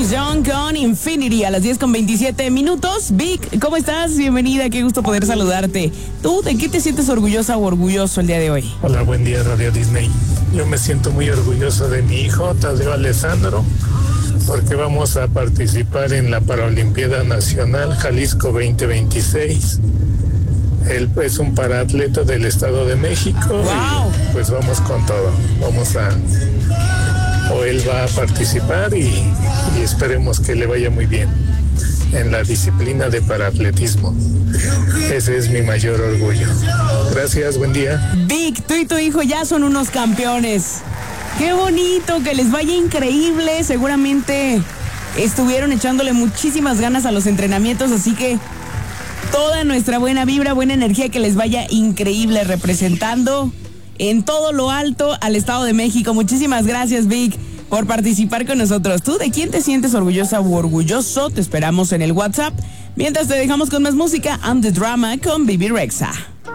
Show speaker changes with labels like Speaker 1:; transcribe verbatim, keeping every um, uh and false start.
Speaker 1: James Young con Infinity a las diez con veintisiete minutos. Vic, ¿cómo estás? Bienvenida, qué gusto poder saludarte. ¿Tú de qué te sientes orgullosa o orgulloso el día de hoy?
Speaker 2: Hola, buen día, Radio Disney. Yo me siento muy orgulloso de mi hijo, Tadeo Alessandro, porque vamos a participar en la Paralimpiada Nacional Jalisco veinte veintiséis. Él es un paraatleta del Estado de México.
Speaker 1: Wow.
Speaker 2: Y pues vamos con todo. Vamos a... o él va a participar y, y esperemos que le vaya muy bien en la disciplina de paraatletismo. Ese es mi mayor orgullo. Gracias, buen día.
Speaker 1: Vic, tú y tu hijo ya son unos campeones. Qué bonito, que les vaya increíble. Seguramente estuvieron echándole muchísimas ganas a los entrenamientos, así que toda nuestra buena vibra, buena energía, que les vaya increíble representando en todo lo alto al Estado de México. Muchísimas gracias, Vic, por participar con nosotros. ¿Tú de quién te sientes orgullosa u orgulloso? Te esperamos en el WhatsApp. Mientras te dejamos con más música, I'm the Drama con Baby Rexha.